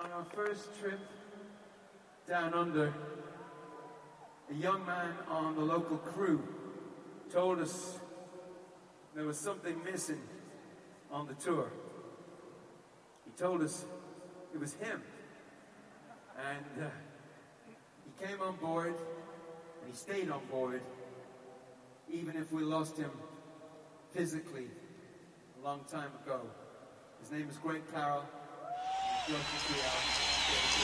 On our first trip down under, a young man on the local crew told us there was something missing on the tour. He told us it was him. And he came on board, and he stayed on board, even if we lost him physically a long time ago. His name is Greg Carroll. He's going to be out.